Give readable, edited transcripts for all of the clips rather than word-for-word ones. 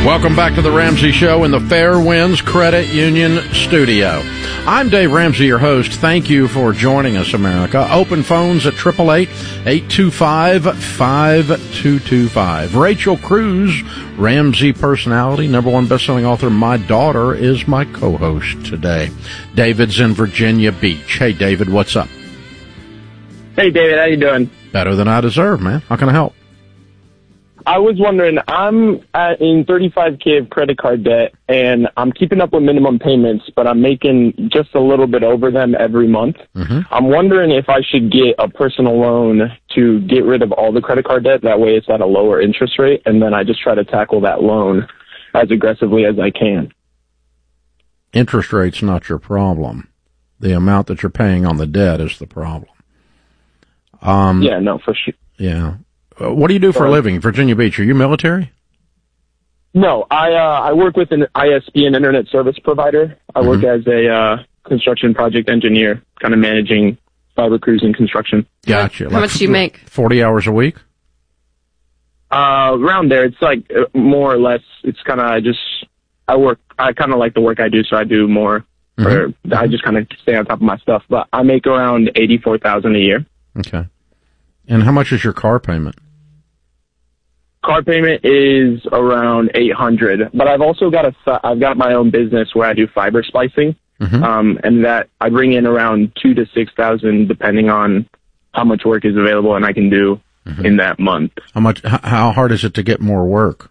Welcome back to the Ramsey Show in the Fairwinds Credit Union studio. I'm Dave Ramsey, your host. Thank you for joining us, America. Open phones at 888-825-5225. Rachel Cruz, Ramsey personality, #1 best-selling author. My daughter is my co-host today. David's in Virginia Beach. Hey, David, what's up? Hey, David, how you doing? Better than I deserve, man. How can I help? I was wondering, I'm in $35K of credit card debt, and I'm keeping up with minimum payments, but I'm making just a little bit over them every month. Mm-hmm. I'm wondering if I should get a personal loan to get rid of all the credit card debt. That way it's at a lower interest rate, and then I just try to tackle that loan as aggressively as I can. Interest rate's not your problem. The amount that you're paying on the debt is the problem. Yeah, no, for sure. Yeah. What do you do for a living? Virginia Beach, are you military? No, I work with an ISP, an internet service provider. I work as a construction project engineer, kind of managing fiber crews and construction. Gotcha. How much do you make? 40 hours a week? Around there. It's like more or less, it's kind of I kind of like the work I do, so I do more, or I just kind of stay on top of my stuff. But I make around $84,000 a year. Okay. And how much is your car payment? Car payment is around $800, but I've also got I've got my own business where I do fiber splicing, and that I bring in around $2,000 to $6,000 depending on how much work is available and I can do in that month. How hard is it to get more work?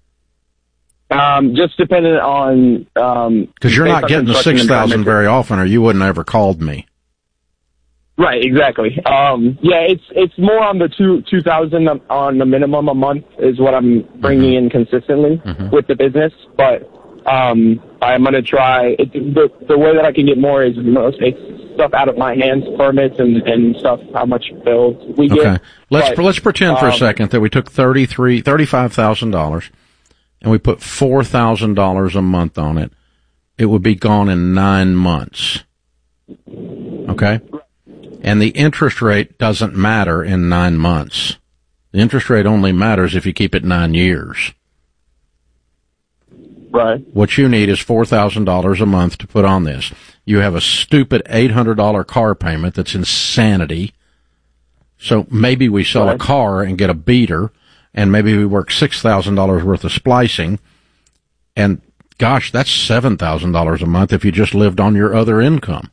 Just dependent on because you're not getting the $6,000 very often, or you wouldn't have ever called me. Right, exactly. Yeah, it's more on the $2,000 on the minimum a month is what I'm bringing in consistently with the business. But I'm gonna try the way that I can get more is take stuff out of my hands, permits and stuff. How much bills we get? Okay, let's pretend for a second that we took $35,000 and we put $4,000 a month on it. It would be gone in 9 months. Okay. And the interest rate doesn't matter in 9 months. The interest rate only matters if you keep it 9 years. Right. What you need is $4,000 a month to put on this. You have a stupid $800 car payment that's insanity. So maybe we sell a car and get a beater, and maybe we work $6,000 worth of splicing. And gosh, that's $7,000 a month if you just lived on your other income.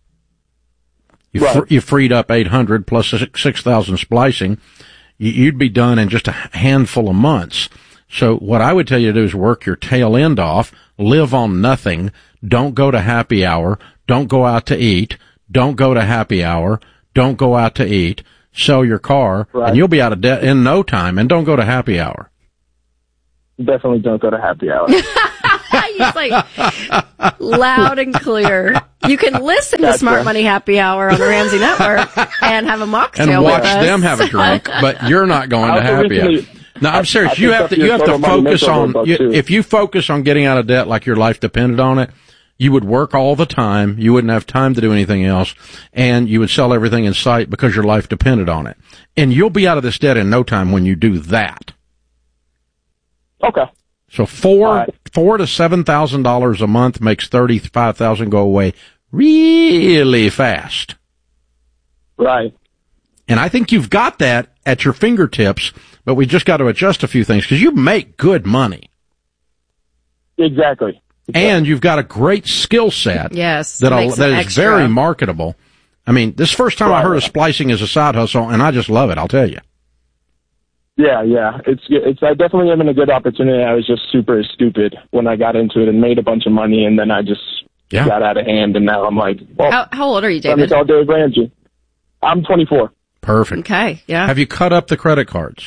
You freed up $800 plus 6,000 splicing. You'd be done in just a handful of months. So what I would tell you to do is work your tail end off, live on nothing, don't go to happy hour, don't go out to eat, don't go to happy hour, don't go out to eat, sell your car, and you'll be out of debt in no time, and don't go to happy hour. Definitely don't go to happy hour. He's like loud and clear. You can listen to Smart Money Happy Hour on the Ramsey Network and have a mocktail and watch with us. them have a drink, but you're not going to happy hour. No, I'm serious. You have to focus on if you focus on getting out of debt like your life depended on it. You would work all the time. You wouldn't have time to do anything else, and you would sell everything in sight because your life depended on it. And you'll be out of this debt in no time when you do that. Okay. So $4,000 to $7,000 a month makes $35,000 go away really fast. Right. And I think you've got that at your fingertips, but we just got to adjust a few things because you make good money. Exactly. And you've got a great skill set. Yes. That is very marketable. I mean, this is the first time I heard of splicing as a side hustle, and I just love it, I'll tell you. Yeah. I definitely am in a good opportunity. I was just super stupid when I got into it and made a bunch of money, and then I just got out of hand, and now I'm like, well, how old are you, David? It's all Dave Ramsey. I'm 24. Perfect. Okay, yeah. Have you cut up the credit cards?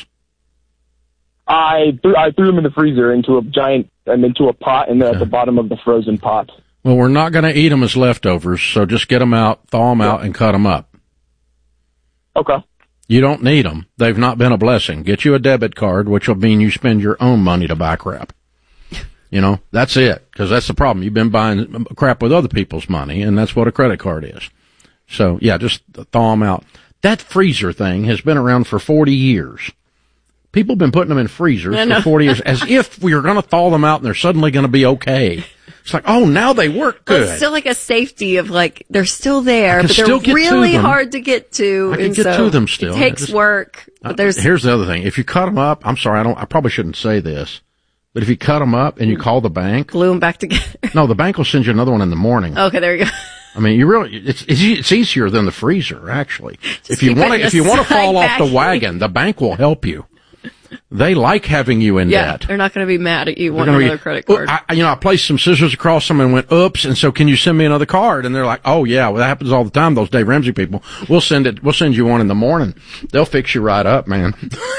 I threw them in the freezer into a pot, and they're at the bottom of the frozen pot. Well, we're not going to eat them as leftovers, so just get them out, thaw them out, and cut them up. Okay. You don't need them. They've not been a blessing. Get you a debit card, which will mean you spend your own money to buy crap. You know, that's it, because that's the problem. You've been buying crap with other people's money, and that's what a credit card is. So, yeah, just thaw them out. That freezer thing has been around for 40 years. People have been putting them in freezers for 40 years as if we were going to thaw them out and they're suddenly going to be okay. It's like, oh, now they work good. Well, it's still like a safety of like, they're still there, but still they're really hard to get to. I can get to them still. It takes work. But here's the other thing. If you cut them up, I'm sorry, I probably shouldn't say this, but if you cut them up and you call the bank. Glue them back together. No, the bank will send you another one in the morning. Okay, there you go. I mean, it's easier than the freezer, actually. If you want to fall off the wagon, the bank will help you. They like having you in debt. They're not going to be mad at you wanting another credit card. I placed some scissors across them and went, oops, and so can you send me another card? And they're like, oh yeah, well that happens all the time, those Dave Ramsey people. We'll send you one in the morning. They'll fix you right up, man.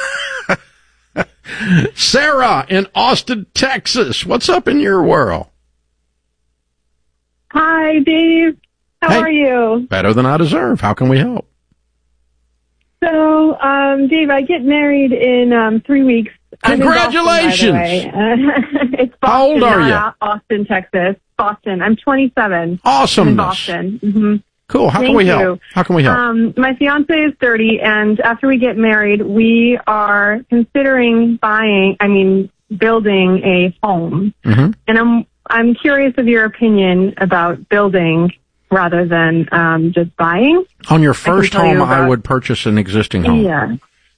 Sarah in Austin, Texas. What's up in your world? Hi, Dave. How are you? Better than I deserve. How can we help? So, Dave, I get married in 3 weeks. Congratulations! It's Boston. How old are you? Austin, Texas. Boston. I'm 27. Awesome. In Boston. Mm-hmm. Cool. How can we help? How can we help? My fiance is 30, and after we get married, we are considering building a home. Mm-hmm. And I'm curious of your opinion about building rather than just buying. On your first home, I would purchase an existing home. Yeah.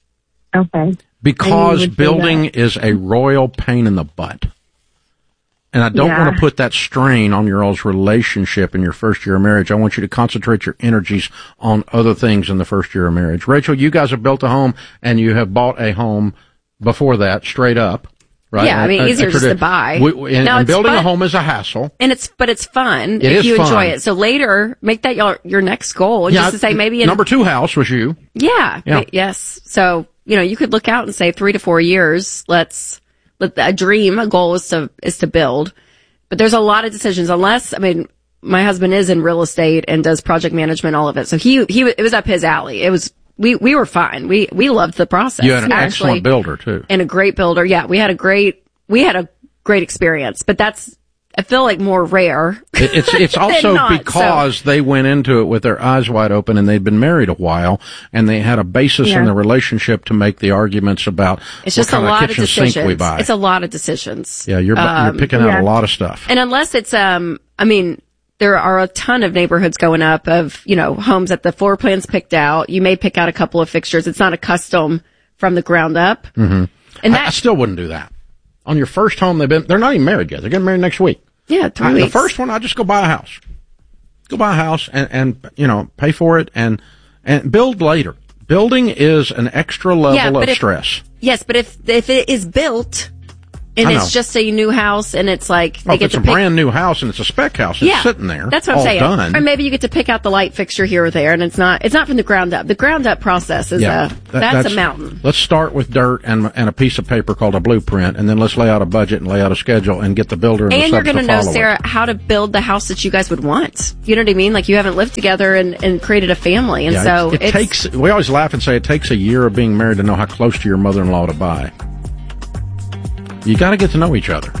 Okay. Because building is a royal pain in the butt. And I don't want to put that strain on your all's relationship in your first year of marriage. I want you to concentrate your energies on other things in the first year of marriage. Rachel, you guys have built a home and you have bought a home before that, straight up. Right? Yeah, I mean, easier just to buy. And building a home is a hassle. And it's fun if you enjoy it. So later, make that your next goal. Just to say maybe number 2 house was you. Yeah. Yes. So, you could look out and say 3 to 4 years. A goal is to build. But there's a lot of decisions my husband is in real estate and does project management, all of it. So it was up his alley. It was, we were fine. We loved the process. You had an excellent builder too. And a great builder. Yeah. We had a great experience, but that's, I feel like more rare. It's also because they went into it with their eyes wide open and they'd been married a while and they had a basis in the relationship to make the arguments about it's just what kind a lot of kitchen of decisions. sink we buy. It's a lot of decisions. Yeah, you're picking out a lot of stuff. And unless it's, there are a ton of neighborhoods going up of, homes that the floor plan's picked out. You may pick out a couple of fixtures. It's not a custom from the ground up. Mm-hmm. And I still wouldn't do that. On your first home, they're not even married yet. They're getting married next week. Yeah, 3 weeks. The first one, I just go buy a house. Go buy a house and pay for it and build later. Building is an extra level of stress. Yes, but if it is built and it's just a new house and it's like they get it's a brand new house and it's a spec house, it's sitting there. That's what I'm saying. Done. Or maybe you get to pick out the light fixture here or there, and it's not from the ground up. The ground up process is that's a mountain. Let's start with dirt and a piece of paper called a blueprint, and then let's lay out a budget and lay out a schedule and get the builder and the subs to follow it. And you're going to know, Sarah, how to build the house that you guys would want. You know what I mean? Like you haven't lived together and created a family, and so it takes. We always laugh and say it takes a year of being married to know how close to your mother-in-law to buy. You got to get to know each other.